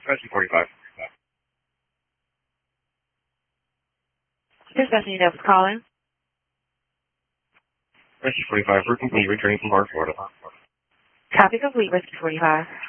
Rescue 45. This Bethany Dubs calling. Rescue 45, we're complete, returning from Bar, Florida. Copy complete, Rescue 45.